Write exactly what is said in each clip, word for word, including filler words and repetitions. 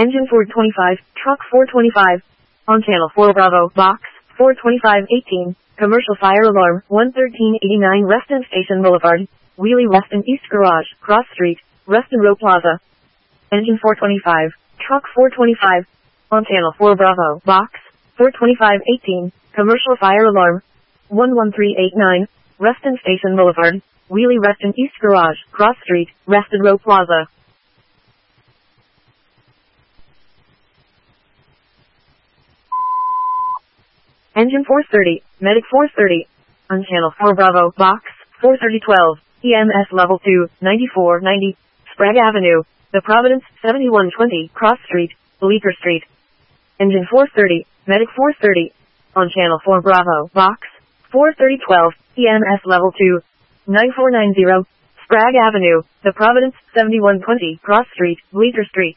Engine four twenty-five, Truck four twenty-five. On Channel four Bravo, Box four twenty-five eighteen. Commercial fire alarm, one thirteen eighty-nine Reston Station Boulevard, Wheelie Reston East Garage, Cross Street, Reston Row Plaza. Engine four twenty-five, Truck four twenty-five. On Channel four Bravo, Box four twenty-five eighteen. Commercial fire alarm, one one three eight nine, Reston Station Boulevard, Wheelie Reston East Garage, Cross Street, Reston Row Plaza. Engine four thirty, Medic four thirty. On Channel four Bravo, Box four thirty twelve, E M S Level two, ninety-four ninety, Sprague Avenue, The Providence, seventy-one twenty, Cross Street, Bleecker Street. Engine four thirty, Medic four thirty. On Channel four Bravo, Box four thirty twelve, E M S Level two, ninety-four ninety, Sprague Avenue, The Providence, seventy-one twenty, Cross Street, Bleecker Street.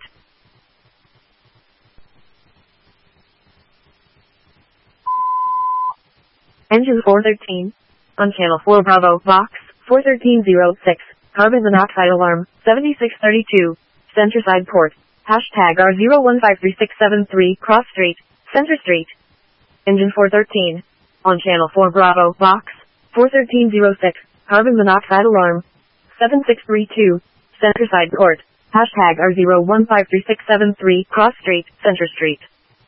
Engine four thirteen. On Channel four Bravo, Box four thirteen oh six, carbon monoxide alarm, seventy-six thirty-two, Centerside Port, hashtag R zero one five three six seven three, Cross Street, Center Street. Engine four thirteen. On Channel four Bravo, Box four thirteen oh six, carbon monoxide alarm, seven six three two, Centerside Port, hashtag R zero one five three six seven three, Cross Street, Center Street.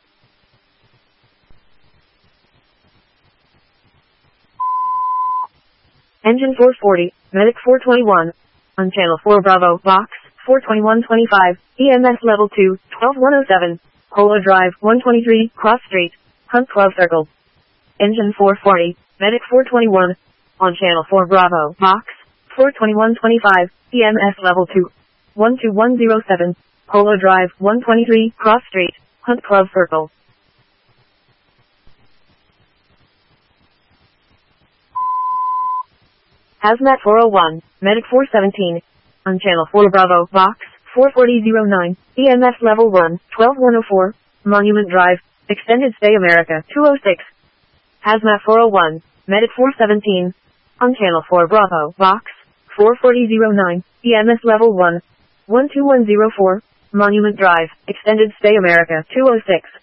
Engine four forty, Medic four twenty-one. On Channel four Bravo, Box four twenty-one twenty-five, E M S Level two, twelve one oh seven, Polo Drive, one twenty-three, Cross Street, Hunt Club Circle. Engine four forty, Medic four twenty-one. On Channel four Bravo, Box four twenty-one twenty-five, E M S Level two, one two one oh seven, Polo Drive, one twenty-three, Cross Street, Hunt Club Circle. Hazmat four oh one, Medic four seventeen. On Channel four Bravo, Box four forty oh nine, E M S Level one, twelve one oh four, Monument Drive, Extended Stay America, two oh six. Hazmat four oh one, Medic four seventeen. On Channel four Bravo, Box four forty oh nine, E M S Level one, one two one oh four, Monument Drive, Extended Stay America, two oh six.